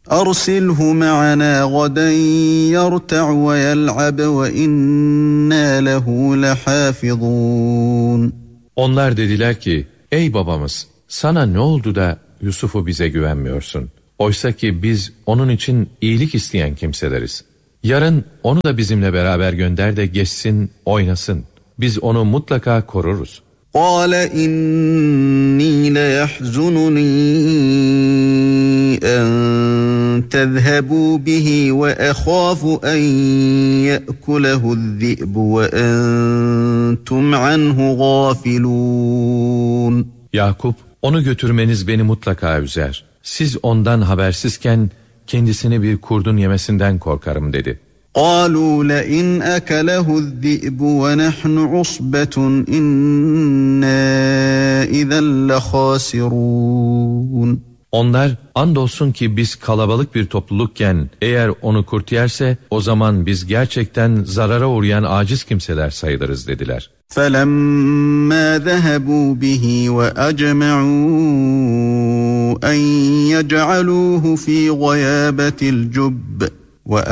أرسله معنا غدا يرتع ويلعب وإنا له لحافظون. Onlar dediler ki, ey babamız, sana ne oldu da Yusuf'u bize güvenmiyorsun? Oysa ki biz onun için iyilik isteyen kimseleriz. Yarın onu da bizimle beraber gönder de geçsin, oynasın. Biz onu mutlaka koruruz. قال إني ليحزنني أن تذهبوا به وأخاف أن يأكله الذئب وأنتم عنه غافلون. Yakup, onu götürmeniz beni mutlaka üzer. Siz ondan habersizken kendisini bir kurdun yemesinden korkarım dedi. قالوا لئن أكله الذئب ونحن عصبة إنا إذا لخاسرون. Onlar, andolsun ki biz kalabalık bir toplulukken eğer onu kurt yerse o zaman biz gerçekten zarara uğrayan aciz kimseler sayılırız dediler. فَلَمَّا ذَهَبُوا بِهِ وَأَجْمَعُوا أَنْ يَجْعَلُوهُ فِي غَيَابَةِ الْجُبِّ